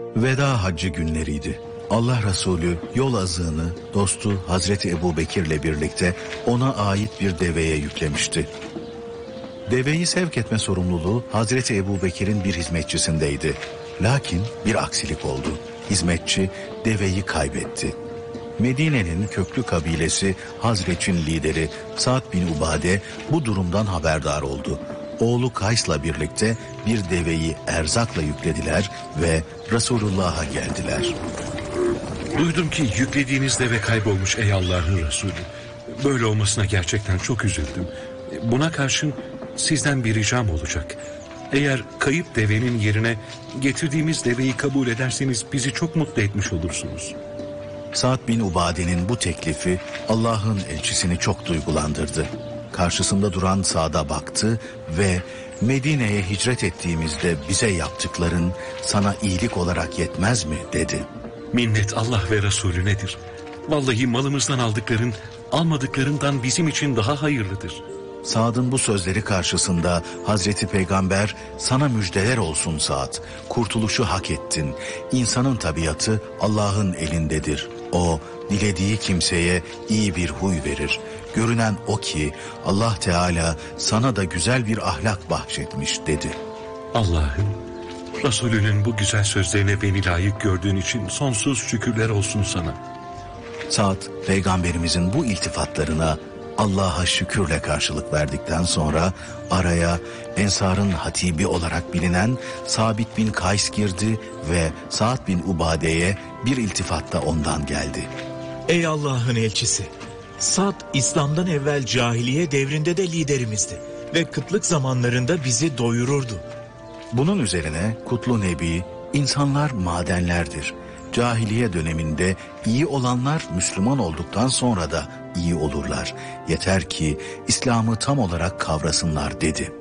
Veda haccı günleriydi. Allah Resulü yol azığını dostu Hazreti Ebubekir'le birlikte ona ait bir deveye yüklemişti. Deveyi sevk etme sorumluluğu Hazreti Ebubekir'in bir hizmetçisindeydi. Lakin bir aksilik oldu. Hizmetçi deveyi kaybetti. Medine'nin köklü kabilesi Hazreç'in lideri Sa'd bin Ubade bu durumdan haberdar oldu. Oğlu Kays'la birlikte bir deveyi erzakla yüklediler ve Resulullah'a geldiler. Duydum ki yüklediğiniz deve kaybolmuş ey Allah'ın Resulü. Böyle olmasına gerçekten çok üzüldüm. Buna karşın sizden bir ricam olacak. Eğer kayıp devenin yerine getirdiğimiz deveyi kabul ederseniz bizi çok mutlu etmiş olursunuz. Sa'd bin Ubade'nin bu teklifi Allah'ın elçisini çok duygulandırdı. Karşısında duran Sa'd'a baktı ve Medine'ye hicret ettiğimizde bize yaptıkların sana iyilik olarak yetmez mi dedi. Minnet Allah ve Resulünedir. Vallahi malımızdan aldıkların almadıklarından bizim için daha hayırlıdır. Sa'd'ın bu sözleri karşısında Hazreti Peygamber sana müjdeler olsun Sa'd. Kurtuluşu hak ettin. İnsanın tabiatı Allah'ın elindedir. O dilediği kimseye iyi bir huy verir. Görünen o ki Allah Teala sana da güzel bir ahlak bahşetmiş dedi. Allah'ım Resulünün bu güzel sözlerine beni layık gördüğün için sonsuz şükürler olsun sana. Sa'd Peygamberimizin bu iltifatlarına Allah'a şükürle karşılık verdikten sonra araya Ensar'ın hatibi olarak bilinen Sabit bin Kays girdi ve Sa'd bin Ubade'ye bir iltifat da ondan geldi. Ey Allah'ın elçisi! Sa'd İslam'dan evvel cahiliye devrinde de liderimizdi ve kıtlık zamanlarında bizi doyururdu. Bunun üzerine Kutlu Nebi, insanlar madenlerdir. Cahiliye döneminde iyi olanlar Müslüman olduktan sonra da iyi olurlar. Yeter ki İslam'ı tam olarak kavrasınlar dedi.